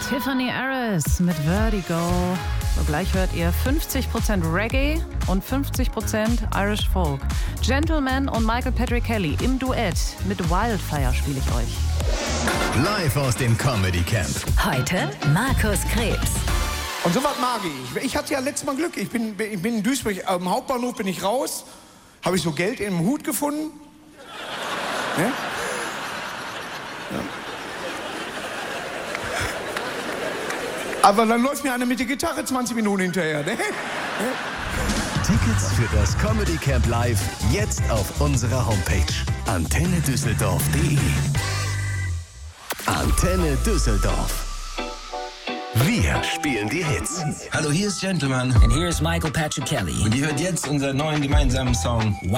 Tiffany Harris mit Vertigo. So gleich hört ihr 50% Reggae und 50% Irish Folk. Gentleman und Michael Patrick Kelly im Duett mit Wildfire spiele ich euch. Live aus dem Comedy Camp. Heute Markus Krebs. Und sowas mag ich. Ich hatte ja letztes Mal Glück. Ich bin in Duisburg, am Hauptbahnhof bin ich raus. Habe ich so Geld in dem Hut gefunden. Ne? Ja. Aber dann läuft mir einer mit der Gitarre 20 Minuten hinterher. Ne? Tickets für das Comedy Camp Live jetzt auf unserer Homepage antennedüsseldorf.de. Antenne Düsseldorf. Wir spielen die Hits. Hallo, hier ist Gentleman. And here's Michael Patrick Kelly. Und ihr hört jetzt unseren neuen gemeinsamen Song